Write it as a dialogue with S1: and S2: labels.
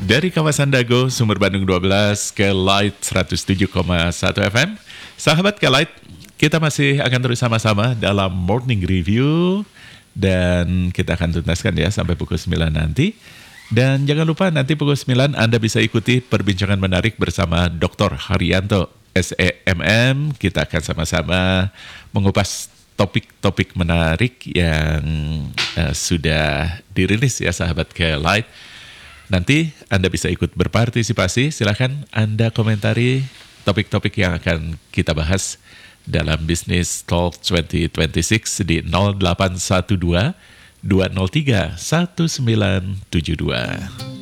S1: Dari kawasan Dago, Sumber Bandung 12 ke Light 107,1 FM. Sahabat ke Light, kita masih akan terus sama-sama dalam Morning Review. Dan kita akan tuntaskan ya sampai pukul 9 nanti. Dan jangan lupa nanti pukul 9 Anda bisa ikuti perbincangan menarik bersama Dr. Haryanto, SEMM. Kita akan sama-sama mengupas topik-topik menarik yang sudah dirilis ya sahabat ke Light. Nanti Anda bisa ikut berpartisipasi, silakan Anda komentari topik-topik yang akan kita bahas dalam Business Talk 2026 di 0812 203 1972.